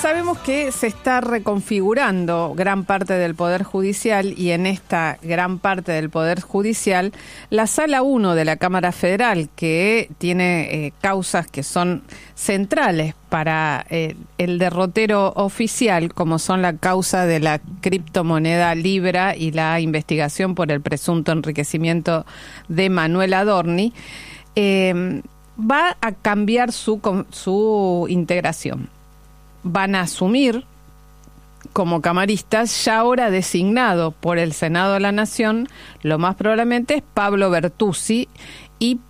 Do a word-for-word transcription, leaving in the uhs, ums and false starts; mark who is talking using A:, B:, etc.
A: sabemos que se está reconfigurando gran parte del Poder Judicial y en esta gran parte del Poder Judicial, la Sala uno de la Cámara Federal, que tiene eh, causas que son centrales para eh, el derrotero oficial, como son la causa de la criptomoneda Libra y la investigación por el presunto enriquecimiento de Manuel Adorni, eh, va a cambiar su, su integración. Van a asumir como camaristas, ya ahora designado por el Senado de la Nación, lo más probablemente es Pablo Bertuzzi y